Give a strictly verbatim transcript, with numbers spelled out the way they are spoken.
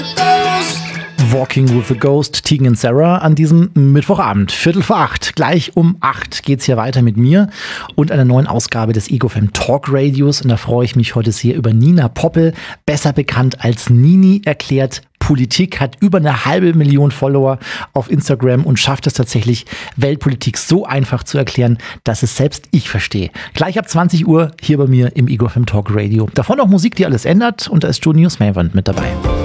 Walking with the Ghost, Tegan und Sarah an diesem Mittwochabend. Viertel vor acht. Gleich um acht geht's hier weiter mit mir und einer neuen Ausgabe des Ego F M Talk Radios. Und da freue ich mich heute sehr über Nina Poppel, besser bekannt als Nini erklärt Politik, hat über eine halbe Million Follower auf Instagram und schafft es tatsächlich, Weltpolitik so einfach zu erklären, dass es selbst ich verstehe. Gleich ab zwanzig Uhr hier bei mir im Ego F M Talk Radio. Davon noch Musik, die alles ändert, und da ist Joe Newsmavant mit dabei.